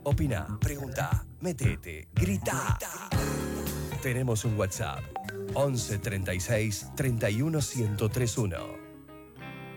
Opina, pregunta, metete, grita. Tenemos un WhatsApp 11 36 31 1031.